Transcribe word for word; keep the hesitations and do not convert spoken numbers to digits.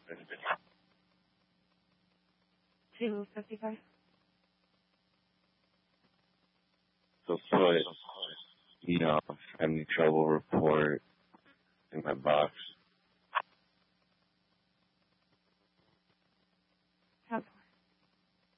two fifty-five. So put, you know, family trouble report